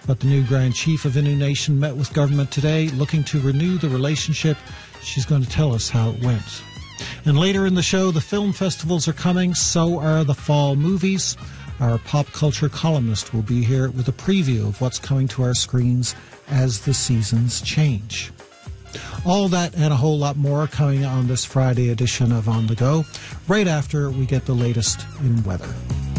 But the new Grand Chief of Innu Nation met with government today looking to renew the relationship. She's going to tell us how it went. And later in the show, the film festivals are coming, so are the fall movies. Our pop culture columnist will be here with a preview of what's coming to our screens as the seasons change. All that and a whole lot more coming on this Friday edition of On The Go, right after we get the latest in weather.